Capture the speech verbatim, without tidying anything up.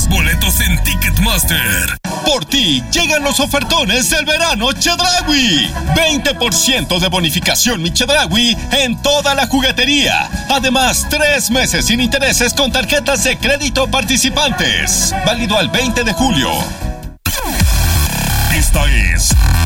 más boletos en Ticketmaster. Por ti llegan los ofertones del verano Chedraui. veinte por ciento de bonificación Mi Chedraui en toda la juguetería. Además, tres meses sin intereses con tarjetas de crédito participantes. Válido al veinte de julio. Esta es